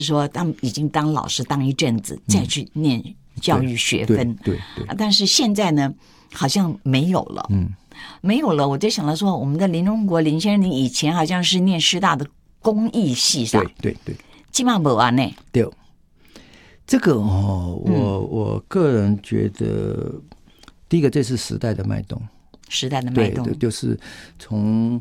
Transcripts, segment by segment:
说已经当老师当一阵子，再去念教育学分。 对， 但是现在呢，好像没有了。没有了。我就想到说，我们的林荣国林先生，你以前好像是念师大的工艺系上， 对， 基本上没完呢。 对，这个我个人觉得，第一个这是时代的脉动，对，就是从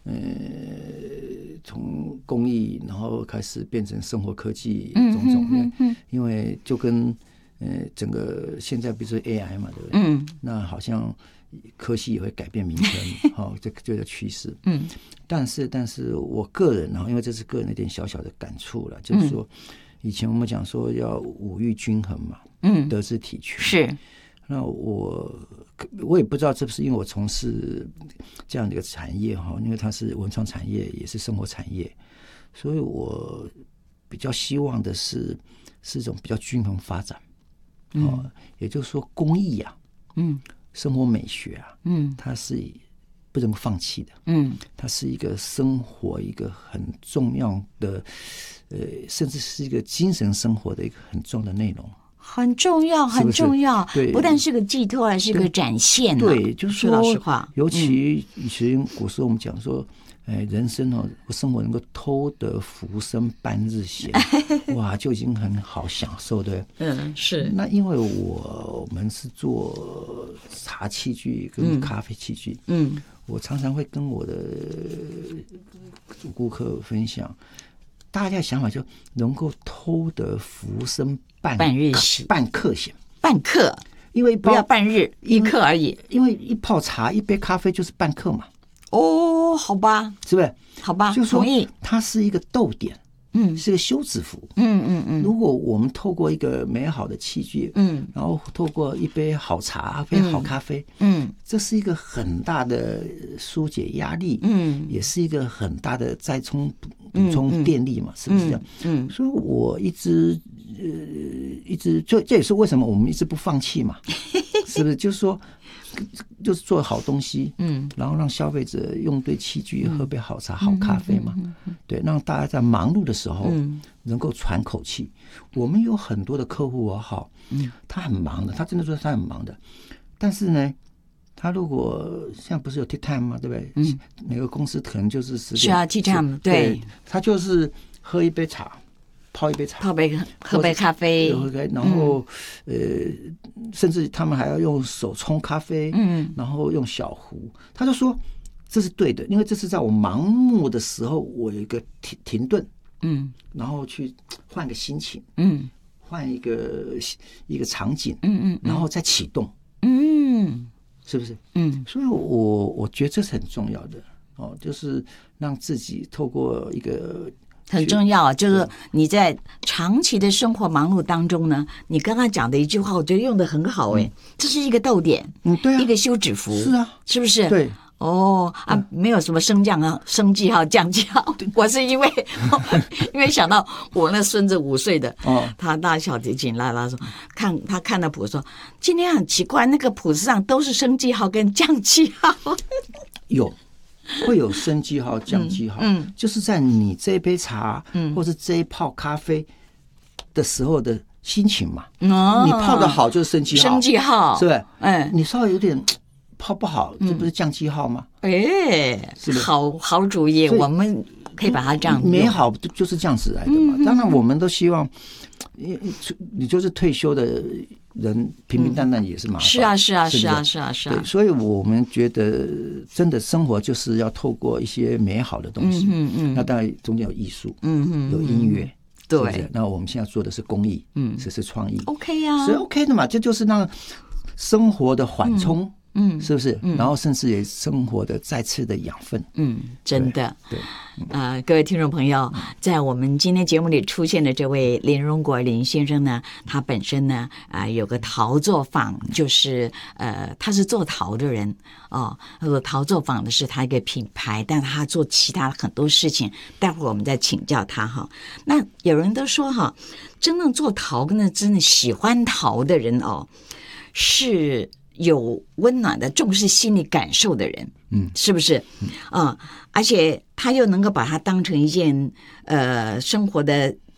工艺，然后开始变成生活科技种种。因为就跟整个现在比如说 AI 嘛，对不对？那好像科技也会改变名称，这个趋势。但是我个人因为这是个人的一点小小的感触了，就是说，以前我们讲说要五育均衡嘛，德智体群是。 那我也不知道是不是因为我从事这样的一个产业因为它是文创产业，也是生活产业，所以我比较希望的是一种比较均衡发展。也就是说工艺啊，生活美学啊，它是不能放弃的。它是一个生活一个很重要的甚至是一个精神生活的一个很重要的内容。很重要，很重要。对，不但是个寄托，还是个展现。对，就是说老实话，尤其以前古时候我们讲说，人生生活能够偷得浮生半日闲，哇，就已经很好享受的。是。那因为我们是做茶器具跟咖啡器具，我常常会跟我的主顾客分享。大家的想法就能够偷得浮生半日闲，半刻闲，半刻，因为不要半日一刻而已，因为一泡茶一杯咖啡就是半刻嘛。好吧，是不是？好吧，就是说它是一个逗点，是个休止符。如果我们透过一个美好的器具，然后透过一杯好茶、一杯好咖啡，这是一个很大的疏解压力，也是一个很大的再补充电力嘛，是不是这样？所以我一直这也是为什么我们一直不放弃嘛，是不是？就是说。就是做好东西，然后让消费者用对器具，喝杯好茶、好咖啡嘛，对，让大家在忙碌的时候能够喘口气。我们有很多的客户他很忙的，他真的说他很忙的，但是呢，他如果现在不是有 tea time 吗？对不对？每个公司可能就是10点，是啊 tea time， 对，他就是喝一杯茶。泡一杯茶，喝杯咖啡，然后甚至他们还要用手冲咖啡，然后用小壶。他就说这是对的，因为这是在我盲目的时候，我有一个停顿，然后去换个心情，换一个场景，然后再启动，是不是？所以我觉得这是很重要的就是让自己透过一个。很重要，就是你在长期的生活忙碌当中呢，你刚刚讲的一句话，我觉得用得很好这是一个逗点，对啊，一个休止符，是啊，是不是？对，没有什么升记号、降记号，我是因为想到我那孙子5岁的，他大小提琴拉说，他看到谱说，今天很奇怪，那个谱子上都是升记号跟降记号，会有升记号、降记号，就是在你这一杯茶，或是这一泡咖啡的时候的心情嘛。你泡的好就是升记号，是不是？你稍微有点泡不好，这不是降记号吗？是不是？好主意，我们可以把它这样美好就是这样子来的嘛。当然，我们都希望你就是退休的人平平淡淡也是麻烦。是啊。对，所以我们觉得真的生活就是要透过一些美好的东西。那当然中间有艺术，有音乐，对。是那我们现在做的是公益，是创意 ，OK 呀，是 OK 的嘛。这就是让生活的缓冲。是不是？然后甚至也生活的再次的养分。真的。对。各位听众朋友，在我们今天节目里出现的这位林荣国林先生呢，他本身呢有个陶作坊，就是他是做陶的人陶作坊的是他一个品牌，但他做其他很多事情，待会儿我们再请教他那有人都说真正做陶跟真的喜欢陶的人是有温暖的重视心理感受的人，是不是？而且他又能够把它当成一件生活的